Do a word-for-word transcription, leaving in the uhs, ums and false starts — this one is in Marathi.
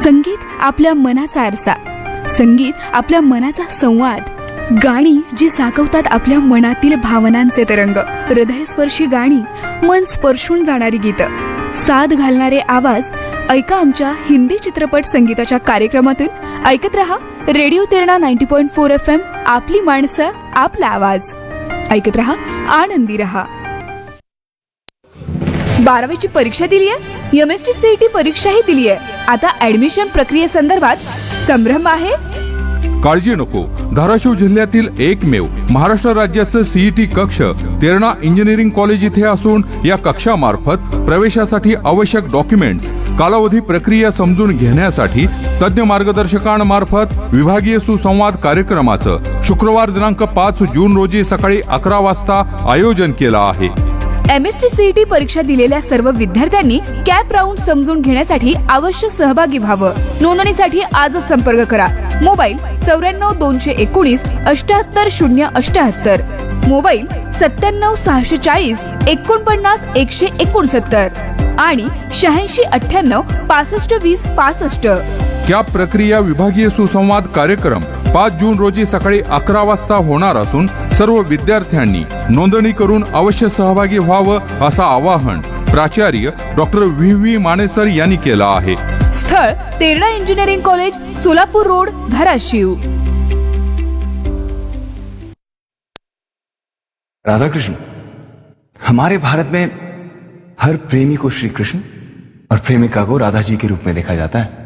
संगीत आपल्या मनाचा आरसा, संगीत आपल्या मनाचा संवाद, गाणी जी साकवतात आपल्या मनातील भावनांचे तरंग, हृदयस्पर्शी गाणी, मन स्पर्शून जाणारी गीतं, साद घालणारे आवाज. ऐका आमच्या हिंदी चित्रपट संगीताच्या कार्यक्रमातून. ऐकत रहा radio Terna ninety point four F M. आपली माणसं, आपला आवाज. ऐकत रहा, आनंदी रहा. बारावीची परीक्षा दिली आहे, एम एस टी सीईटी परीक्षाही दिली आहे. आता ऍडमिशन प्रक्रियेसंदर्भात संभ्रम आहे? काळजी नको. धाराशिव जिल्ह्यातील एकमेव महाराष्ट्र राज्याचं सीईटी कक्ष तेरणा इंजिनिअरिंग कॉलेज इथे असून या कक्षामार्फत प्रवेशासाठी आवश्यक डॉक्युमेंट्स, कालावधी, प्रक्रिया समजून घेण्यासाठी तज्ञ मार्गदर्शकांमार्फत विभागीय सुसंवाद कार्यक्रमाचं शुक्रवार दिनांक पाच जून रोजी सकाळी अकरा वाजता आयोजन केलं आहे. एम एस टी सीईटी परीक्षा दिलेल्या सर्व विद्यार्थ्यांनी कॅप राऊंड समजून घेण्यासाठी अवश्य सहभागी व्हावं. नोंदणीसाठी आजच संपर्क करा. मोबाईल चौऱ्याण्णव दोनशे एकोणीस अष्ट्याहत्तर शून्य अष्ट्याहत्तर, मोबाईल सत्त्याण्णव सहाशे चाळीस एकोणपन्नास एकशे एकोणसत्तर आणि शहाऐंशी अठ्ठ्याण्णव पासष्ट वीस पासष्ट. कॅप प्रक्रिया विभागीय सुसंवाद कार्यक्रम पाच जून रोजी सकाळी अकरा वाजता होणार असून सर्व विद्यार्थ्यांनी नोंदणी करून अवश्य सहभागी व्हावं असं आवाहन प्राचार्य डॉक्टर व्ही व्ही मानेसर यांनी केलं आहे. स्थळ Terna engineering college, Solapur road, Dharashiv. Radha Krishna, हमारे भारत में हर प्रेमी को श्री कृष्ण और प्रेमिका को राधा जी के रूप में देखा जाता है.